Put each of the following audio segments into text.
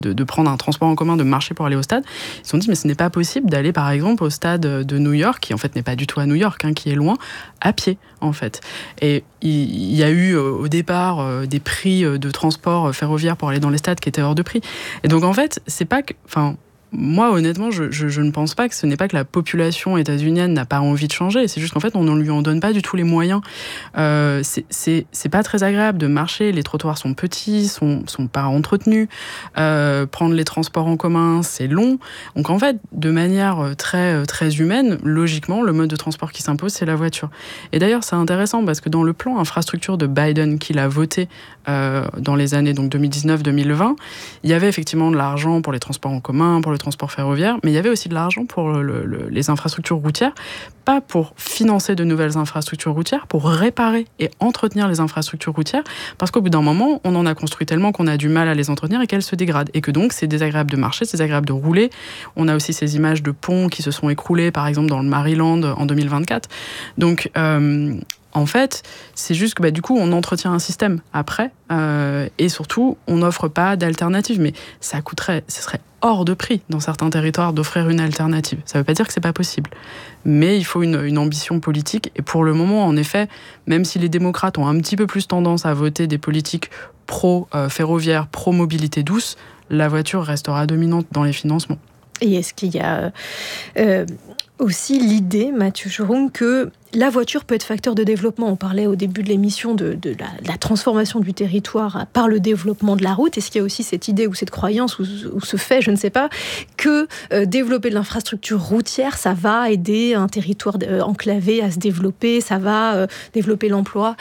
de prendre un transport en commun, de marcher pour aller au stade. Ils se sont dit, mais ce n'est pas possible d'aller, par exemple, au stade de New York, qui en fait n'est pas du tout à New York, qui est loin, à pied, en fait. Et il y a eu au départ des prix de transport ferroviaire pour aller dans les stades qui étaient hors de prix. Et donc, en fait, c'est pas que... Moi, honnêtement, je ne pense pas que ce n'est pas que la population états-unienne n'a pas envie de changer. C'est juste qu'en fait, on ne lui en donne pas du tout les moyens. C'est pas très agréable de marcher. Les trottoirs sont petits, sont pas entretenus. Prendre les transports en commun, c'est long. Donc, en fait, de manière très, très humaine, logiquement, le mode de transport qui s'impose, c'est la voiture. Et d'ailleurs, c'est intéressant parce que dans le plan infrastructure de Biden qu'il a voté dans les années donc 2019-2020, il y avait effectivement de l'argent pour les transports en commun, pour le transport ferroviaire, mais il y avait aussi de l'argent pour les infrastructures routières, pas pour financer de nouvelles infrastructures routières, pour réparer et entretenir les infrastructures routières, parce qu'au bout d'un moment, on en a construit tellement qu'on a du mal à les entretenir et qu'elles se dégradent, et que donc c'est désagréable de marcher, c'est désagréable de rouler. On a aussi ces images de ponts qui se sont écroulés, par exemple dans le Maryland en 2024. Donc, en fait, c'est juste que du coup, on entretient un système après, et surtout, on n'offre pas d'alternative. Mais ce serait hors de prix dans certains territoires d'offrir une alternative. Ça ne veut pas dire que c'est pas possible. Mais il faut une ambition politique. Et pour le moment, en effet, même si les démocrates ont un petit peu plus tendance à voter des politiques pro-ferroviaire, pro-mobilité douce, la voiture restera dominante dans les financements. Et est-ce qu'il y a aussi l'idée, Mathieu Choron, que la voiture peut être facteur de développement? On parlait au début de l'émission de la transformation du territoire par le développement de la route. Est-ce qu'il y a aussi cette idée ou cette croyance ou ce fait, je ne sais pas, que développer de l'infrastructure routière, ça va aider un territoire enclavé à se développer, ça va développer l'emploi?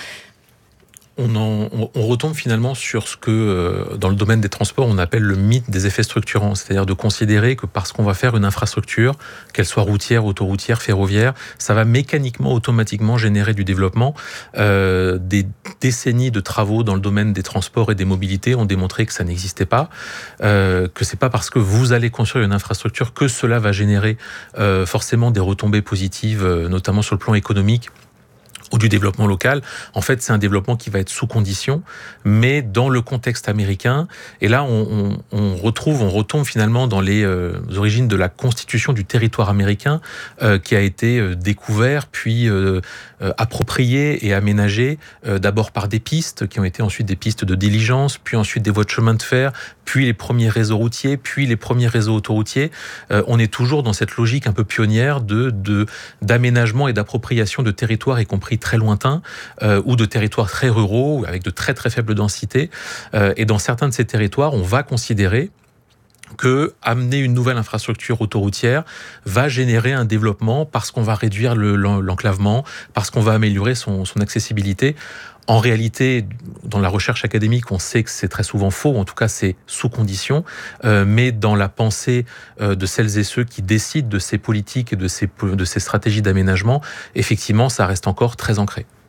On retombe finalement sur ce que, dans le domaine des transports, on appelle le mythe des effets structurants. C'est-à-dire de considérer que parce qu'on va faire une infrastructure, qu'elle soit routière, autoroutière, ferroviaire, ça va mécaniquement, automatiquement générer du développement. Des décennies de travaux dans le domaine des transports et des mobilités ont démontré que ça n'existait pas, que c'est pas parce que vous allez construire une infrastructure que cela va générer forcément des retombées positives, notamment sur le plan économique ou du développement local. En fait, c'est un développement qui va être sous condition, mais dans le contexte américain. Et là, on retombe finalement dans les origines de la constitution du territoire américain qui a été découvert, puis approprié et aménagé d'abord par des pistes, qui ont été ensuite des pistes de diligence, puis ensuite des voies de chemin de fer, puis les premiers réseaux routiers, puis les premiers réseaux autoroutiers. On est toujours dans cette logique un peu pionnière d'aménagement et d'appropriation de territoires, y compris très lointains, ou de territoires très ruraux, avec de très très faibles densités. Et dans certains de ces territoires, on va considérer que amener une nouvelle infrastructure autoroutière va générer un développement parce qu'on va réduire l'enclavement, parce qu'on va améliorer son accessibilité. En réalité, dans la recherche académique, on sait que c'est très souvent faux, en tout cas c'est sous condition, mais dans la pensée de celles et ceux qui décident de ces politiques et de ces stratégies d'aménagement, effectivement, ça reste encore très ancré.